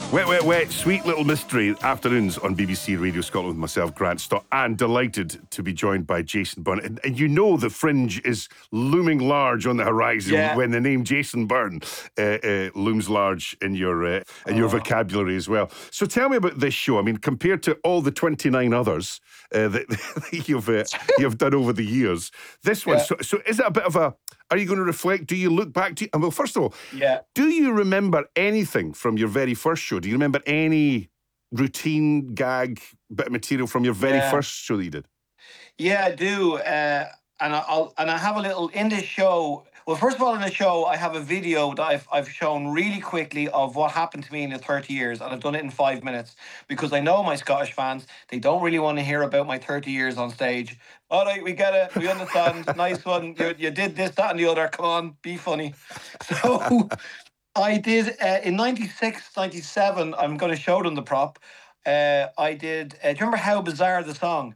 Wet, wet, wet, sweet little mystery afternoons on BBC Radio Scotland with myself, Grant Stott, and delighted to be joined by Jason Byrne. And you know the fringe is looming large on the horizon when the name Jason Byrne looms large in your vocabulary as well. So tell me about this show. I mean, compared to all the 29 others that you've done over the years, this one. So is it a bit of a? Are you going to reflect? Do you look back to? Well, first of all, do you remember anything from your very first show? Do you remember any routine gag bit of material from your very first show that you did? Yeah, I do. And I have a little in this show. Well, first of all, in the show, I have a video that I've shown really quickly of what happened to me in the 30 years, and I've done it in 5 minutes because I know my Scottish fans, they don't really want to hear about my 30 years on stage. All right, we get it, we understand. Nice one. You did this, that, and the other. Come on, be funny. So I did in 96, 97. I'm going to show them the prop. I did. Do you remember How Bizarre the Song?